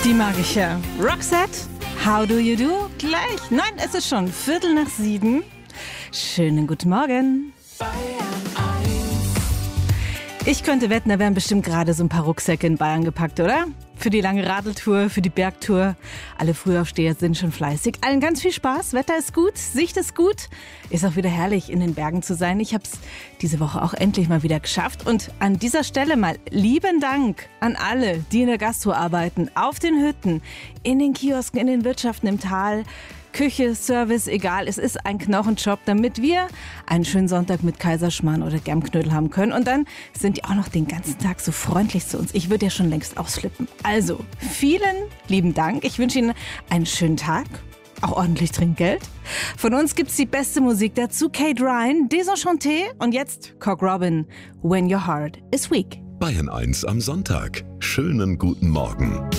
Die mag ich ja. Roxette, how do you do? Gleich. Nein, es ist schon 6:15. Schönen guten Morgen. Ich könnte wetten, da werden bestimmt gerade so ein paar Rucksäcke in Bayern gepackt, oder? Für die lange Radeltour, für die Bergtour. Alle Frühaufsteher sind schon fleißig. Allen ganz viel Spaß, Wetter ist gut, Sicht ist gut. Ist auch wieder herrlich, in den Bergen zu sein. Ich habe es diese Woche auch endlich mal wieder geschafft. Und an dieser Stelle mal lieben Dank an alle, die in der Gastro arbeiten, auf den Hütten, in den Kiosken, in den Wirtschaften im Tal. Küche, Service, egal, es ist ein Knochenjob, damit wir einen schönen Sonntag mit Kaiserschmarrn oder Germknödel haben können. Und dann sind die auch noch den ganzen Tag so freundlich zu uns. Ich würde ja schon längst ausflippen. Also, vielen lieben Dank. Ich wünsche Ihnen einen schönen Tag. Auch ordentlich Trinkgeld. Von uns gibt's die beste Musik dazu. Kate Ryan, Desenchanté und jetzt Cock Robin, When Your Heart is Weak. Bayern 1 am Sonntag. Schönen guten Morgen.